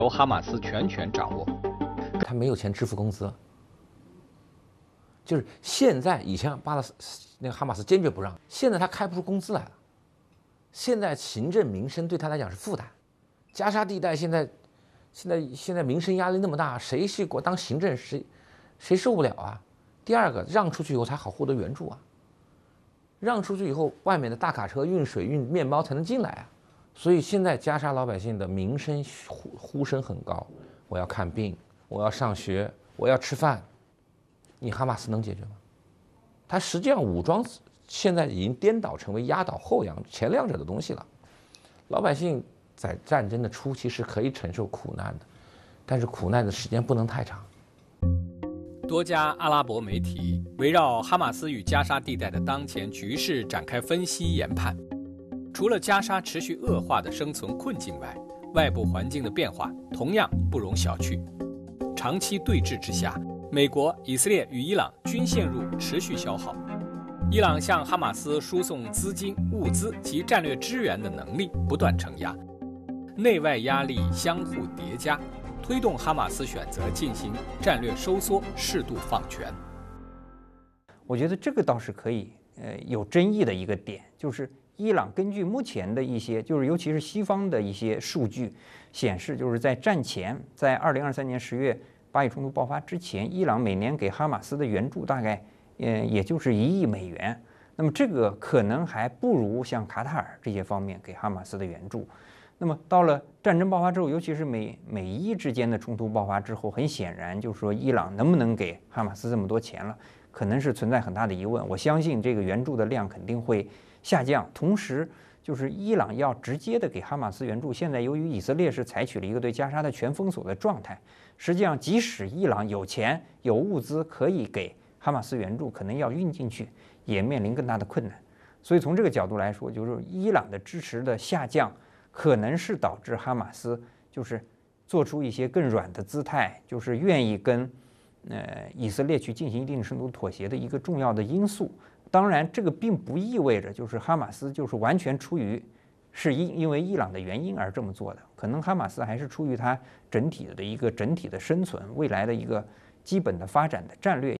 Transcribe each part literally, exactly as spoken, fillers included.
由哈马斯全权掌握。 他没有钱支付工资了，就是现在以前巴勒斯那个哈马斯坚决不让，现在他开不出工资来了。现在行政民生对他来讲是负担，加沙地带现在现在现在民生压力那么大，谁去过当行政谁谁受不了啊？第二个，让出去以后才好获得援助啊，让出去以后，外面的大卡车运水运面包才能进来啊。所以现在加沙老百姓的民生呼呼声很高，我要看病，我要上学，我要吃饭，你哈马斯能解决吗？他实际上武装现在已经颠倒成为压倒后两前两者的东西了。老百姓在战争的初期是可以承受苦难的，但是苦难的时间不能太长。 多家阿拉伯媒体围绕哈马斯与加沙地带的当前局势展开分析研判。除了加沙持续恶化的生存困境外，外部环境的变化同样不容小觑。长期对峙之下，美国、以色列与伊朗均陷入持续消耗。伊朗向哈马斯输送资金、物资及战略支援的能力不断承压，内外压力相互叠加，推动哈马斯选择进行战略收缩，适度放权。 我觉得这个倒是可以，呃，有争议的一个点，就是伊朗根据目前的一些，就是尤其是西方的一些数据显示，就是在战前，在二零二三年十月巴以冲突爆发之前，伊朗每年给哈马斯的援助大概，呃，也就是一亿美元。那么这个可能还不如像卡塔尔这些方面给哈马斯的援助。那么到了战争爆发之后，尤其是美美伊之间的冲突爆发之后，很显然就是说伊朗能不能给哈马斯这么多钱了，可能是存在很大的疑问。我相信这个援助的量肯定会下降。同时，就是伊朗要直接的给哈马斯援助，现在由于以色列是采取了一个对加沙的全封锁的状态，实际上即使伊朗有钱有物资可以给哈马斯援助，可能要运进去也面临更大的困难。所以从这个角度来说，就是伊朗的支持的下降，可能是导致哈马斯就是做出一些更软的姿态，就是愿意跟呃以色列去进行一定程度妥协的一个重要的因素。当然，这个并不意味着就是哈马斯就是完全出于是因因为伊朗的原因而这么做的，可能哈马斯还是出于它整体的一个整体的生存，未来的一个基本的发展的战略。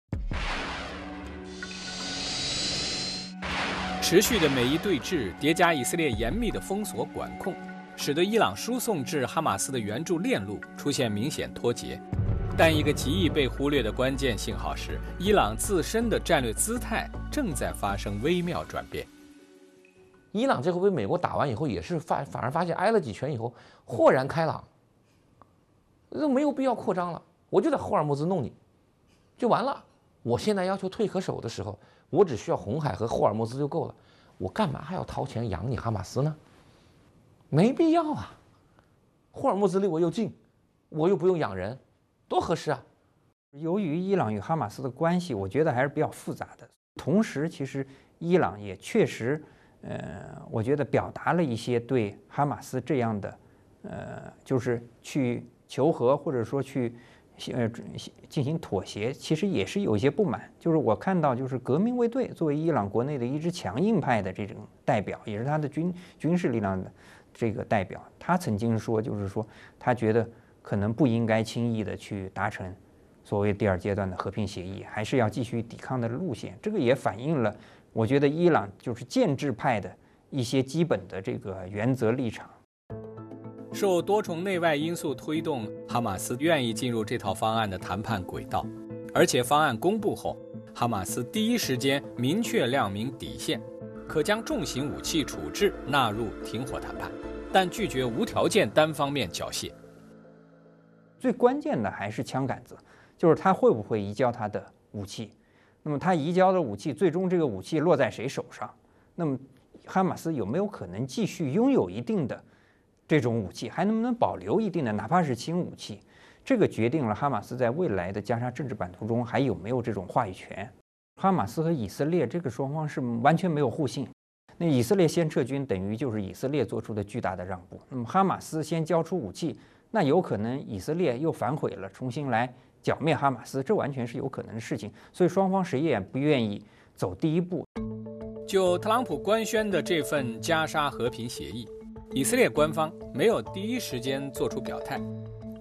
持续的美伊对峙叠加以色列严密的封锁管控，使得伊朗输送至哈马斯的援助链路出现明显脱节。但一个极易被忽略的关键信号是，伊朗自身的战略姿态正在发生微妙转变。 伊朗这回被美国打完以后，也是发反而发现挨了几拳以后豁然开朗，都没有必要扩张了，我就在霍尔木兹弄你，就完了。我现在要求退可守的时候，我只需要红海和霍尔木兹就够了，我干嘛还要掏钱养你哈马斯呢？没必要啊。霍尔木兹离我又近，我又不用养人，多合适啊！ 由于伊朗与哈马斯的关系，我觉得还是比较复杂的。同时，其实伊朗也确实，呃，我觉得表达了一些对哈马斯这样的，呃，就是去求和或者说去，呃，进行妥协，其实也是有一些不满。就是我看到，就是革命卫队作为伊朗国内的一支强硬派的这种代表，也是他的军军事力量的这个代表，他曾经说，就是说他觉得可能不应该轻易的去达成所谓第二阶段的和平协议，还是要继续抵抗的路线。这个也反映了，我觉得伊朗就是建制派的一些基本的这个原则立场。 受多重内外因素推动，哈马斯愿意进入这套方案的谈判轨道，而且方案公布后，哈马斯第一时间明确亮明底线，可将重型武器处置纳入停火谈判，但拒绝无条件单方面缴械。 最关键的还是枪杆子，就是他会不会移交他的武器。那么他移交的武器，最终这个武器落在谁手上？那么哈马斯有没有可能继续拥有一定的这种武器，还能不能保留一定的哪怕是轻武器？这个决定了哈马斯在未来的加沙政治版图中还有没有这种话语权。哈马斯和以色列这个双方是完全没有互信。那以色列先撤军，等于就是以色列做出的巨大的让步。那么哈马斯先交出武器，那有可能以色列又反悔了，重新来剿灭哈马斯，这完全是有可能的事情。所以双方谁也不愿意走第一步。 就特朗普官宣的这份加沙和平协议，以色列官方没有第一时间做出表态，